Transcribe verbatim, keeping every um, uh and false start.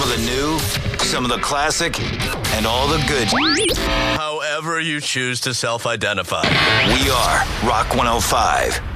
Some of the new, some of the classic, and all the good. However you choose to self-identify. We are Rock one oh five.